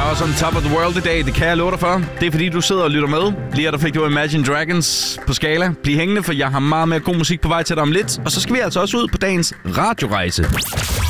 også on top of the world i dag, det kan jeg love dig for. Det er fordi, du sidder og lytter med. Lige der fik du Imagine Dragons på skala. Bliv hængende, for jeg har meget mere god musik på vej til dig om lidt. Og så skal vi altså også ud på dagens radiorejse.